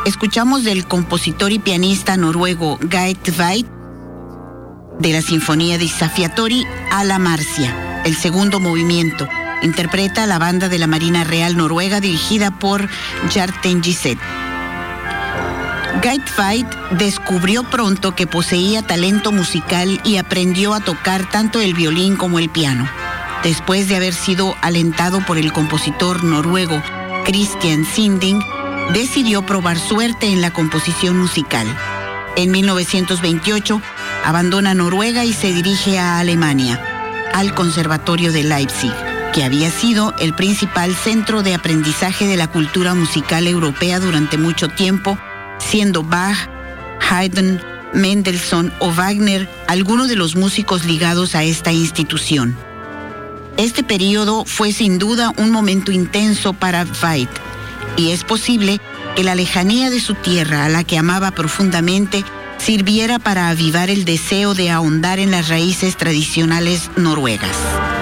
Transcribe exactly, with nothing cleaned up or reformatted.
escuchamos del compositor y pianista noruego Geir Tveit de la Sinfonía de Desafiatori a la Marcia, el segundo movimiento. Interpreta la banda de la Marina Real Noruega dirigida por Kjartan Giseth. Geir Tveit descubrió pronto que poseía talento musical y aprendió a tocar tanto el violín como el piano. Después de haber sido alentado por el compositor noruego Christian Sinding, decidió probar suerte en la composición musical. En mil novecientos veintiocho, abandona Noruega y se dirige a Alemania, al Conservatorio de Leipzig, que había sido el principal centro de aprendizaje de la cultura musical europea durante mucho tiempo, siendo Bach, Haydn, Mendelssohn o Wagner algunos de los músicos ligados a esta institución. Este periodo fue sin duda un momento intenso para Tveit, y es posible que la lejanía de su tierra, a la que amaba profundamente, sirviera para avivar el deseo de ahondar en las raíces tradicionales noruegas.